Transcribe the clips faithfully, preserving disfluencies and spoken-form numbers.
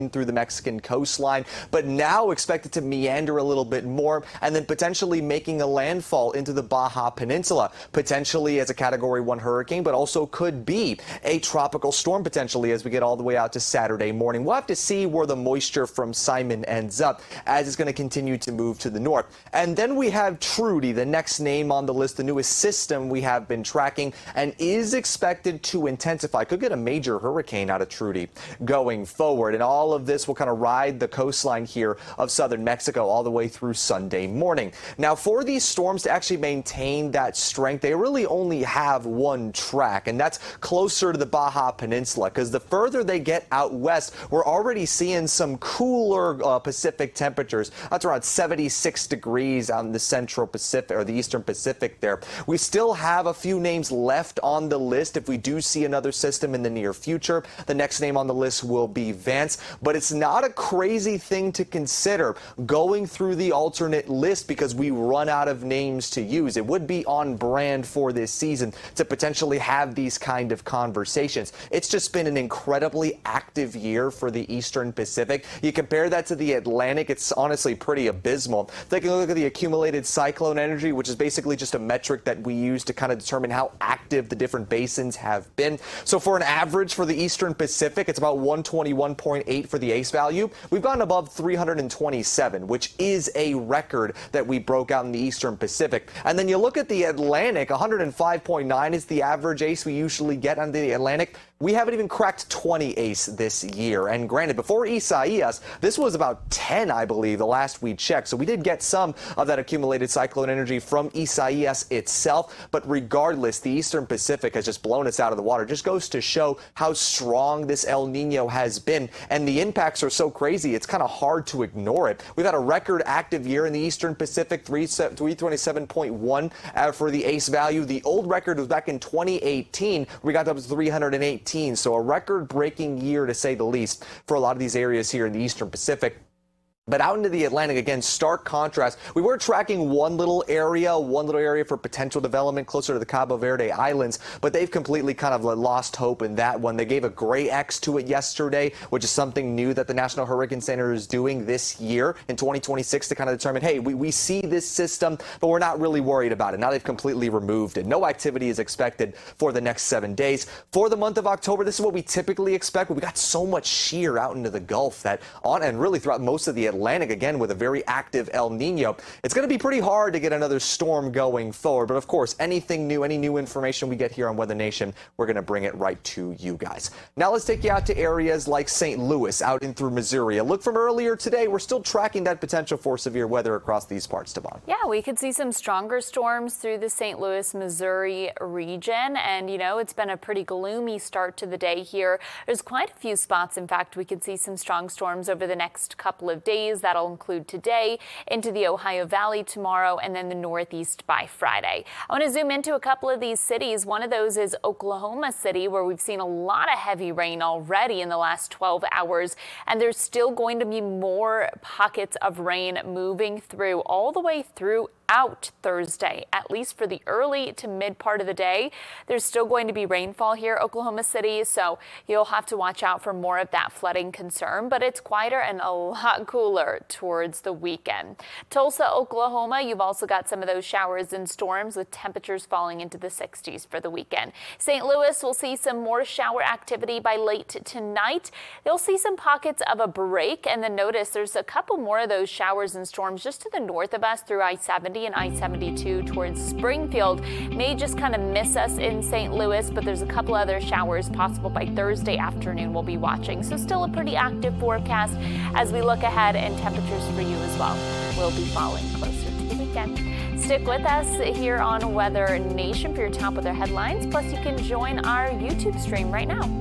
through the Mexican coastline, but now expected to meander a little bit more and then potentially making a landfall into the Baja Peninsula, potentially as a Category one hurricane, but also could be a tropical storm potentially as we get all the way out to Saturday morning. We'll have to see where the moisture from Simon ends up as it's going to continue to move to the north. And then we have Trudy, the next name on the list, the newest system we have been tracking and is expected to intensify. Could get a major hurricane out of Trudy going forward. And all of this will kind of ride the coastline here of southern Mexico all the way through Sunday morning. Now, for these storms to actually maintain that strength, they really only have one track, and that's closer to the Baja Peninsula, because the further they get out west, we're already seeing some cooler uh, Pacific temperatures. That's around seventy-six degrees out in the central Pacific or the eastern Pacific there. We still have a few names left on the list if we do see another system in the near future. The next name on the list will be Vance, but it's not a crazy thing to consider going through the alternate list because we run out of names to use. It would be on brand for this season to potentially have these kind of conversations. It's just been an incredibly active year for the Eastern Pacific. You compare that to the Atlantic, it's honestly pretty abysmal. Take a look at the accumulated cyclone energy, which is basically just a metric that we use to kind of determine how active the different basins have been. So for an average for the Eastern Pacific, it's about one twenty-one point eight for the ACE value. We've gone above three hundred twenty-seven, which is a record that we broke out in the Eastern Pacific. And then you look at the Atlantic, one hundred five point nine is the average ACE we usually get on the Atlantic. We haven't even cracked twenty ACE this year. And granted, before Isaias, this was about ten, I believe, the last we checked. So we did get some of that accumulated cyclone energy from Isaias itself. But regardless, the Eastern Pacific has just blown us out of the water. It just goes to show how strong this El Nino has been. And the impacts are so crazy, it's kind of hard to ignore it. We've had a record active year in the Eastern Pacific, three twenty-seven point one uh, for the ACE value. The old record was back in twenty eighteen. We got up to three hundred eighteen. So a record-breaking year, to say the least, for a lot of these areas here in the Eastern Pacific. But out into the Atlantic, again, stark contrast. We were tracking one little area, one little area for potential development closer to the Cabo Verde Islands, but they've completely kind of lost hope in that one. They gave a gray X to it yesterday, which is something new that the National Hurricane Center is doing this year in twenty twenty-six to kind of determine, hey, we, we see this system, but we're not really worried about it. Now they've completely removed it. No activity is expected for the next seven days. For the month of October, this is what we typically expect, but we got so much shear out into the Gulf that on and really throughout most of the Atlantic, again, with a very active El Nino, it's going to be pretty hard to get another storm going forward. But of course, anything new, any new information we get here on Weather Nation, we're going to bring it right to you guys. Now let's take you out to areas like Saint Louis, out in through Missouri. A look from earlier today, we're still tracking that potential for severe weather across these parts, Devon. Yeah, we could see some stronger storms through the Saint Louis, Missouri region. And, you know, it's been a pretty gloomy start to the day here. There's quite a few spots. In fact, we could see some strong storms over the next couple of days. That'll include today into the Ohio Valley tomorrow and then the Northeast by Friday. I want to zoom into a couple of these cities. One of those is Oklahoma City, where we've seen a lot of heavy rain already in the last twelve hours. And there's still going to be more pockets of rain moving through all the way through out Thursday, at least for the early to mid part of the day. There's still going to be rainfall here, Oklahoma City, so you'll have to watch out for more of that flooding concern, but it's quieter and a lot cooler towards the weekend. Tulsa, Oklahoma, you've also got some of those showers and storms with temperatures falling into the sixties for the weekend. Saint Louis will see some more shower activity by late tonight. They'll see some pockets of a break, and then notice there's a couple more of those showers and storms just to the north of us through I seventy and I seventy-two towards Springfield. May just kind of miss us in Saint Louis, but there's a couple other showers possible by Thursday afternoon we'll be watching. So still a pretty active forecast as we look ahead, and temperatures for you as well will be falling closer to the weekend. Stick with us here on Weather Nation for your top weather headlines. Plus, you can join our YouTube stream right now.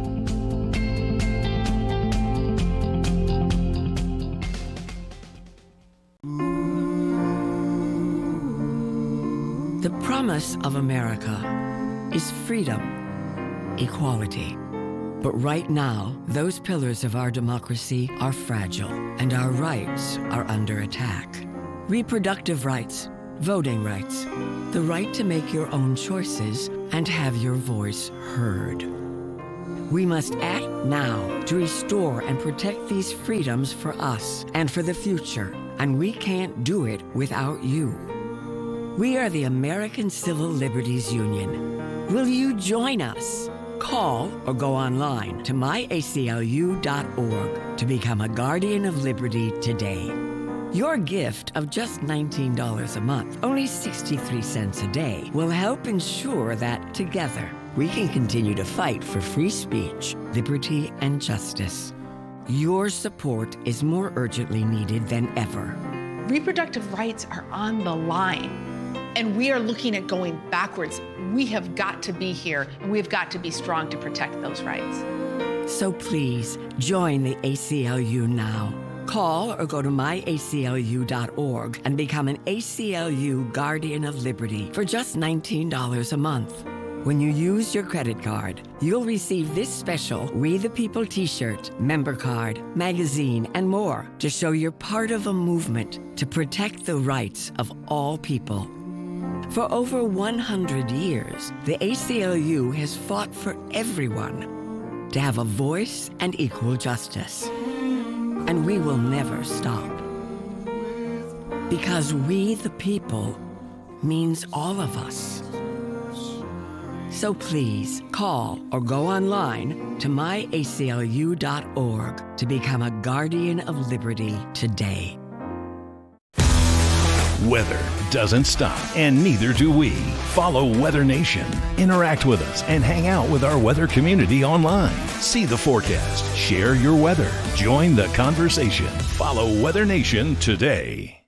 The promise of America is freedom, equality. But right now, those pillars of our democracy are fragile, and our rights are under attack. Reproductive rights, voting rights, the right to make your own choices and have your voice heard. We must act now to restore and protect these freedoms for us and for the future, and we can't do it without you. We are the American Civil Liberties Union. Will you join us? Call or go online to my A C L U dot org to become a Guardian of Liberty today. Your gift of just nineteen dollars a month, only sixty-three cents a day, will help ensure that together we can continue to fight for free speech, liberty, and justice. Your support is more urgently needed than ever. Reproductive rights are on the line, and we are looking at going backwards. We have got to be here, and we've got to be strong to protect those rights. So please, join the A C L U now. Call or go to my A C L U dot org and become an A C L U Guardian of Liberty for just nineteen dollars a month. When you use your credit card, you'll receive this special We the People t-shirt, member card, magazine, and more to show you're part of a movement to protect the rights of all people. For over one hundred years, the A C L U has fought for everyone to have a voice and equal justice. And we will never stop. Because we the people means all of us. So please call or go online to my A C L U dot org to become a Guardian of Liberty today. Weather doesn't stop, and neither do we. Follow Weather Nation. Interact with us and hang out with our weather community online. See the forecast, share your weather, join the conversation. Follow Weather Nation today.